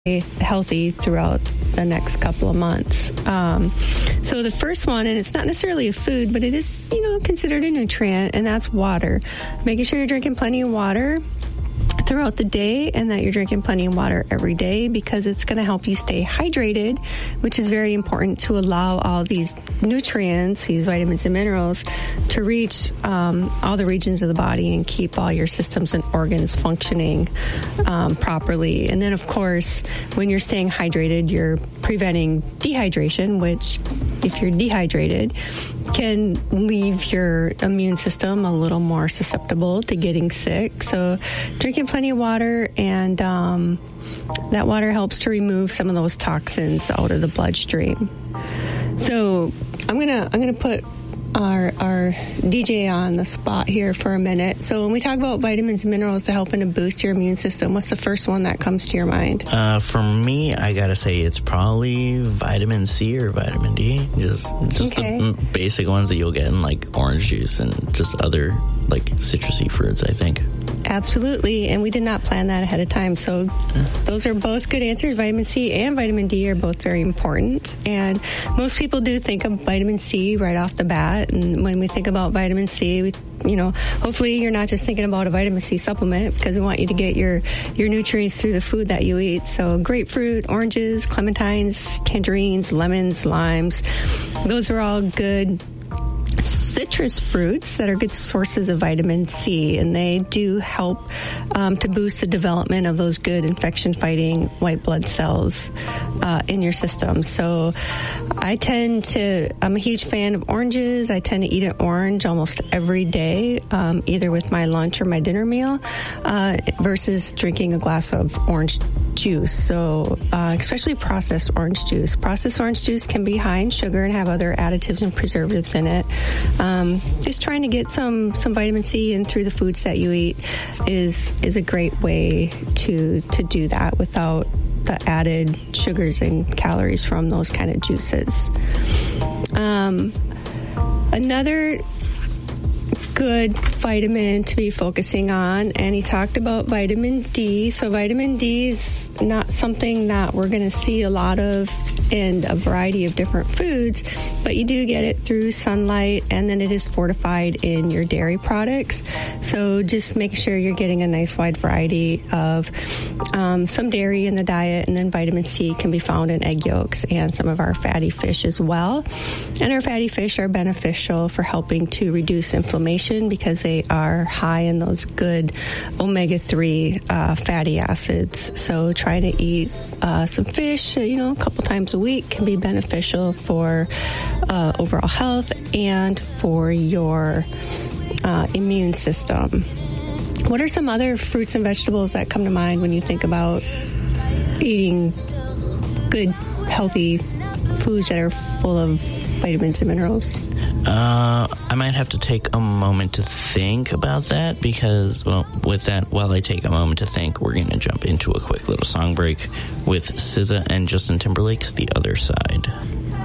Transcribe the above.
healthy throughout the next couple of months. So the first one, and it's not necessarily a food, but it is, considered a nutrient, and that's water. Making sure you're drinking plenty of water throughout the day and that you're drinking plenty of water every day, because it's going to help you stay hydrated, which is very important to allow all these nutrients, these vitamins and minerals, to reach all the regions of the body and keep all your systems and organs functioning properly. And then, of course, when you're staying hydrated, you're preventing dehydration, which, if you're dehydrated, can leave your immune system a little more susceptible to getting sick. So drinking plenty of water, and that water helps to remove some of those toxins out of the bloodstream. So I'm gonna put our DJ on the spot here for a minute. So when we talk about vitamins and minerals to help and to boost your immune system, what's the first one that comes to your mind? For me, I gotta say it's probably vitamin C or vitamin D. Just okay. The basic ones that you'll get in like orange juice and just other like citrusy fruits, I think. Absolutely, and we did not plan that ahead of time. So those are both good answers. Vitamin C and vitamin D are both very important. And most people do think of vitamin C right off the bat. And when we think about vitamin C, we, hopefully you're not just thinking about a vitamin C supplement, because we want you to get your nutrients through the food that you eat. So grapefruit, oranges, clementines, tangerines, lemons, limes, those are all good citrus fruits that are good sources of vitamin C, and they do help to boost the development of those good infection-fighting white blood cells in your system. So I'm a huge fan of oranges. I tend to eat an orange almost every day, either with my lunch or my dinner meal, versus drinking a glass of orange juice. So especially processed orange juice. Processed orange juice can be high in sugar and have other additives and preservatives in it. Just trying to get some vitamin C in through the foods that you eat is a great way to do that without the added sugars and calories from those kind of juices. Another good vitamin to be focusing on, and he talked about vitamin D. So vitamin D is not something that we're going to see a lot of in a variety of different foods, but you do get it through sunlight, and then it is fortified in your dairy products. So just make sure you're getting a nice wide variety of some dairy in the diet, and then vitamin C can be found in egg yolks and some of our fatty fish as well. And our fatty fish are beneficial for helping to reduce inflammation, because they are high in those good omega-3 fatty acids. So try to eat some fish, a couple times a week can be beneficial for overall health and for your immune system. What are some other fruits and vegetables that come to mind when you think about eating good, healthy foods that are full of vitamins and minerals? I might have to take a moment to think about that, because, with that, while I take a moment to think, we're going to jump into a quick little song break with SZA and Justin Timberlake's The Other Side.